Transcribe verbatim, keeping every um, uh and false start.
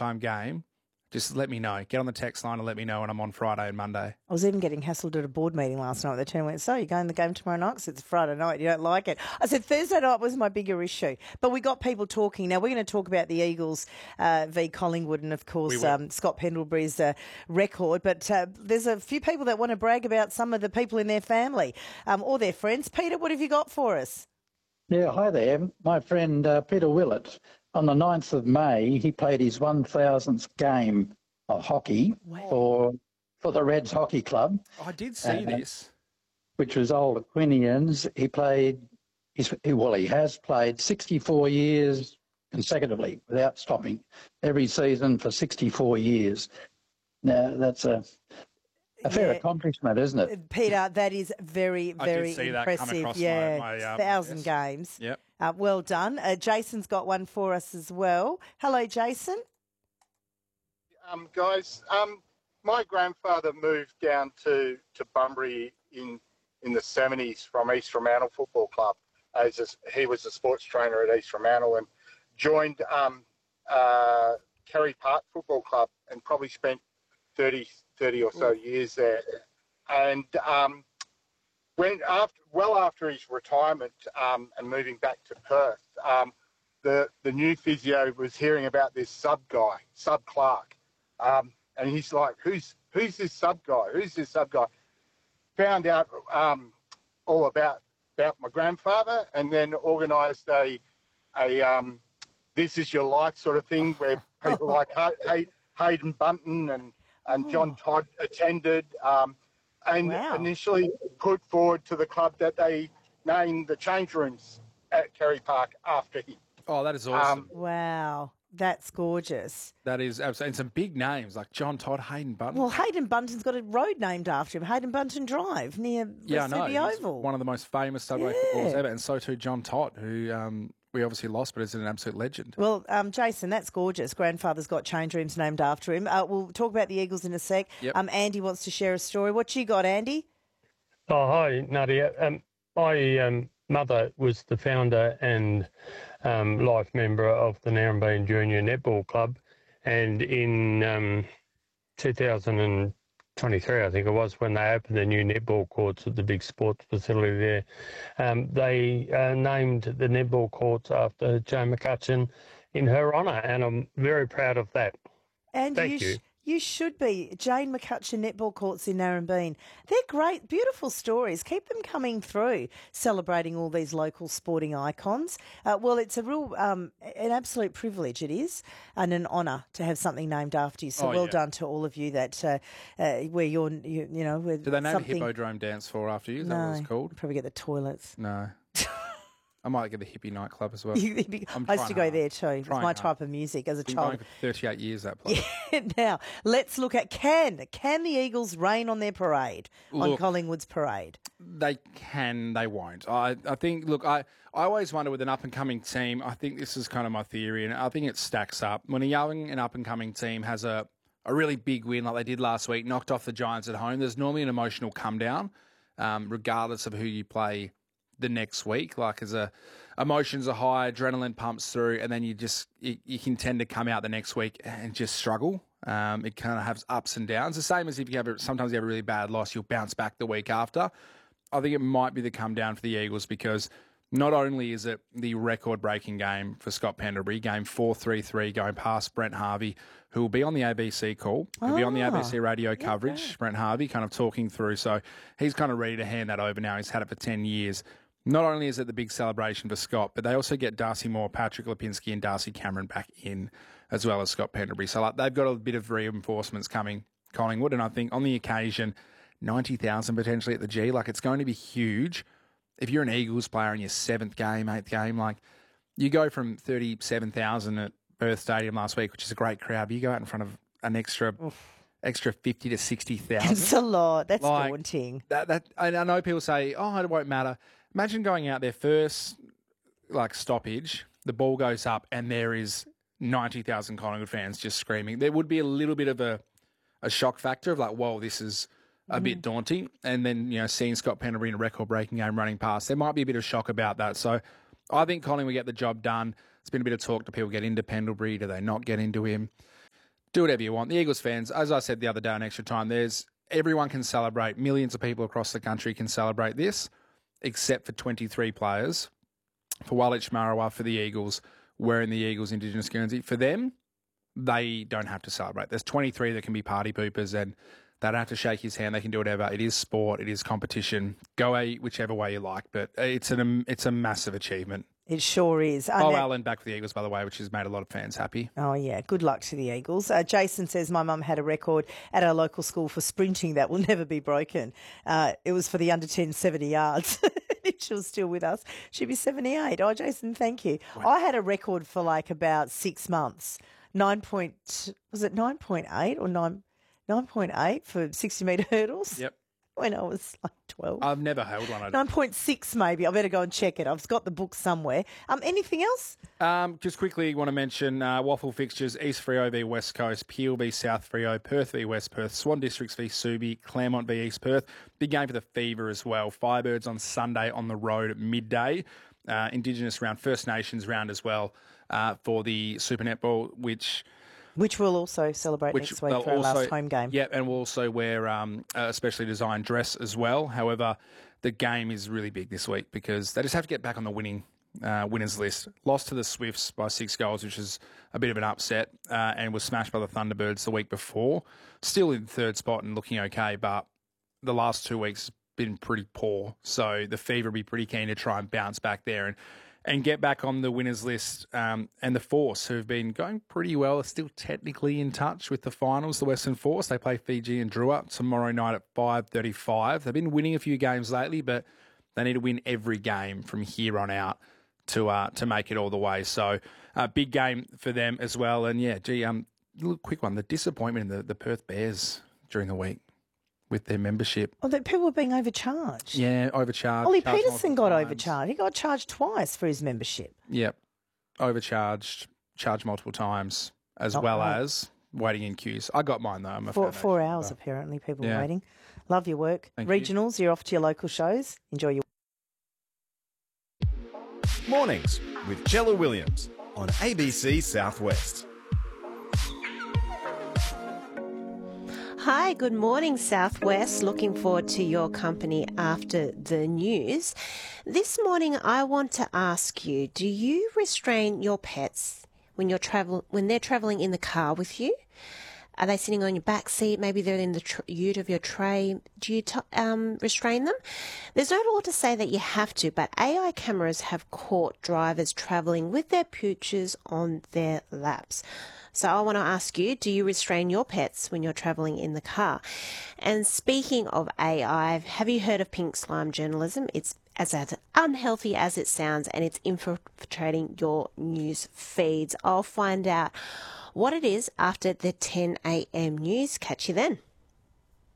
time game, just let me know. Get on the text line and let me know when I'm on Friday and Monday. I was even getting hassled at a board meeting last night. They turned and went, so you're going to the game tomorrow night? Because it's Friday night. You don't like it. I said Thursday night was my bigger issue. But we got people talking. Now, we're going to talk about the Eagles uh, v Collingwood and, of course, um, Scott Pendlebury's uh, record. But uh, there's a few people that want to brag about some of the people in their family um, or their friends. Peter, what have you got for us? Yeah, hi there. My friend uh, Peter Willett, on the ninth of May, he played his one thousandth game of hockey wow. for for the Reds Hockey Club. Oh, I did see uh, this. Which was Old Aquinians. He played, he's, he, well, he has played sixty-four years consecutively without stopping, every season for sixty-four years. Now, that's a... A fair yeah. accomplishment, isn't it? Peter, that is very, very I did see impressive. That come across yeah, my, my, um, thousand yes. games. Yep. Uh, well done. Uh, Jason's got one for us as well. Hello, Jason. Um, guys, um, my grandfather moved down to, to Bunbury in in the seventies from East Fremantle Football Club. As a, he was a sports trainer at East Fremantle and joined um, uh, Kerry Park Football Club and probably spent thirty, thirty or so years there. And um, when after, well after his retirement um, and moving back to Perth, um, the the new physio was hearing about this sub guy, Sub Clark, um, and he's like, "Who's who's this sub guy? Who's this sub guy?" Found out um, all about about my grandfather, and then organised a a um, "This Is Your Life" sort of thing where people like Hay- Hayden Bunton and and John Todd attended, um, and wow. initially put forward to the club that they named the change rooms at Kerry Park after him. Oh, that is awesome. Um, wow, that's gorgeous. That is absolutely, and some big names like John Todd, Hayden Bunton. Well, Hayden Bunton's got a road named after him, Hayden Bunton Drive, near yeah, West Sydney Oval. One of the most famous W A yeah. footballers ever, and so too John Todd, who um, we obviously lost, but is an absolute legend. Well, um, Jason, that's gorgeous. Grandfather's got change rooms named after him. Uh, we'll talk about the Eagles in a sec. Yep. Um, Andy wants to share a story. What you got, Andy? Oh, hi, Nadia. Um, my um, mother was the founder and um, life member of the Narrabeen Junior Netball Club, and in um, two thousand twenty-three, I think it was, when they opened the new netball courts at the big sports facility there, um, they uh, named the netball courts after Jane McCutcheon in her honour, and I'm very proud of that. And Thank you, you. Sh- you should be. Jane McCutcheon Netball Courts in Narrabeen. They're great, beautiful stories. Keep them coming through, celebrating all these local sporting icons. Uh, well, it's a real, um, an absolute privilege, it is, and an honour to have something named after you. So Oh, well yeah. done to all of you that, uh, uh, where you're, you, you know, with Do they name something... the Hippodrome dance floor after you? Is no, that what it's called? Probably get the toilets. No. I might get the hippie nightclub as well. I used to trying go hard. there too. It's Trying my hard. type of music as a Been child. going for thirty-eight years, that place. Yeah, now, let's look at can. Can the Eagles rain on their parade, on Look, Collingwood's parade? They can, they won't. I, I think, look, I, I always wonder with an up-and-coming team, I think this is kind of my theory, and I think it stacks up. When a young and up-and-coming team has a, a really big win like they did last week, knocked off the Giants at home, there's normally an emotional come-down, um, regardless of who you play the next week. Like, as a emotions are high, adrenaline pumps through, and then you just you, you can tend to come out the next week and just struggle. Um, it kind of has ups and downs. The same as if you have a, sometimes you have a really bad loss, you'll bounce back the week after. I think it might be the come down for the Eagles because not only is it the record-breaking game for Scott Pendlebury, game four three three, going past Brent Harvey, who will be on the A B C call, he'll be on the A B C radio yeah, coverage, yeah. Brent Harvey, kind of talking through. So he's kind of ready to hand that over now. He's had it for ten years. Not only is it the big celebration for Scott, but they also get Darcy Moore, Patrick Lipinski and Darcy Cameron back in, as well as Scott Pendlebury. So like, they've got a bit of reinforcements coming, Collingwood, and I think on the occasion, ninety thousand potentially at the G. Like, it's going to be huge. If you're an Eagles player in your seventh game, eighth game, like, you go from thirty-seven thousand at Perth Stadium last week, which is a great crowd, but you go out in front of an extra... Oof. Extra fifty to sixty thousand. It's a lot. That's like, daunting. That that I know people say, oh, it won't matter. Imagine going out there first, like stoppage, the ball goes up, and there is ninety thousand Collingwood fans just screaming. There would be a little bit of a, a shock factor of like, whoa, this is a mm. bit daunting. And then, you know, seeing Scott Pendlebury in a record-breaking game running past, there might be a bit of shock about that. So I think Collingwood will get the job done. There's been a bit of talk. Do people get into Pendlebury? Do they not get into him? Do whatever you want. The Eagles fans, as I said the other day on Extra Time, there's everyone can celebrate. Millions of people across the country can celebrate this, except for twenty-three players. For Walich Marawa, for the Eagles, wearing the Eagles Indigenous Guernsey. For them, they don't have to celebrate. There's twenty-three that can be party poopers and they don't have to shake his hand. They can do whatever. It is sport. It is competition. Go a whichever way you like, but it's an it's a massive achievement. It sure is. Oh, Allen back for the Eagles, by the way, which has made a lot of fans happy. Oh, yeah. Good luck to the Eagles. Uh, Jason says, my mum had a record at our local school for sprinting that will never be broken. Uh, it was for the under ten seventy yards. She was still with us. She'd be seventy-eight. Oh, Jason, thank you. Wow. I had a record for like about six months. Nine point, was it nine point eight or nine, nine point eight for sixty metre hurdles? Yep. When I was like twelve. I've never held one. nine point six maybe. I better go and check it. I've got the book somewhere. Um, anything else? Um, just quickly want to mention uh, waffle fixtures, East Freo v West Coast, Peel v South Freo, Perth v West Perth, Swan Districts v Subi, Claremont v East Perth. Big game for the Fever as well. Firebirds on Sunday on the road at midday. Uh, Indigenous round, First Nations round as well uh, for the Super Netball, which... Which we'll also celebrate Which next week for our also, last home game. Yeah, and we'll also wear um, a specially designed dress as well. However, the game is really big this week because they just have to get back on the winning uh, winners list. Lost to the Swifts by six goals, which is a bit of an upset, uh, and was smashed by the Thunderbirds the week before. Still in third spot and looking okay, but the last two weeks been pretty poor. So the Fever will be pretty keen to try and bounce back there and and get back on the winners list. Um, and the Force, who've been going pretty well, are still technically in touch with the finals, the Western Force. They play Fiji and Drua tomorrow night at five thirty-five. They've been winning a few games lately, but they need to win every game from here on out to uh, to make it all the way. So a uh, big game for them as well. And, yeah, gee, um, little quick one, the disappointment in the, the Perth Bears during the week with their membership. Oh, that people were being overcharged. Yeah, overcharged. Ollie Peterson got times. overcharged. He got charged twice for his membership. Yep. Overcharged, charged multiple times, as Not well right. as waiting in queues. I got mine, though. I'm a Four, four foundation hours, member. apparently, people Yeah. were waiting. Love your work. Thank you. Regionals, you're off to your local shows. Enjoy your... Mornings with Jella Williams on A B C Southwest. Hi, good morning, Southwest. Looking forward to your company after the news. This morning, I want to ask you, do you restrain your pets when you're travel when they're traveling in the car with you? Are they sitting on your back seat? Maybe they're in the tr- ute of your tray. Do you t- um, restrain them? There's no law to say that you have to, but A I cameras have caught drivers travelling with their pooches on their laps. So I want to ask you, do you restrain your pets when you're travelling in the car? And speaking of A I, have you heard of pink slime journalism? It's as unhealthy as it sounds, and it's infiltrating your news feeds. I'll find out what it is after the ten a.m. news. Catch you then.